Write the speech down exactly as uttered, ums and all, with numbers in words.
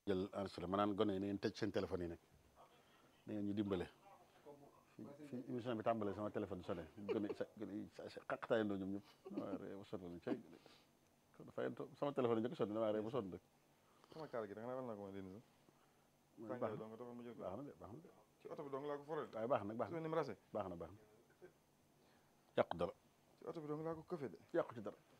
jël enregistré ma naan gone yi na ngeen tëj seen téléphone yi nag na ngeen ñu dimbale fi fi émission bi tàmbalee sama téléphone sonné gone sa gone yi xaqtaayandoo ñoom ñëpp damaa ree ba sonn nañ cay dafay sama téléphone yi njëkk sonn damaa ree ba sonn rek sama kaar gi da nga naa ko ma dindi sax baax na donc dafa ma jël baax na de baax na de ci oto bi dong laa ko foree waaye baax na baax na ni mu rase baax na baax na yàqu dara ci oto bi dong laa ko këfe de yàqu ci dara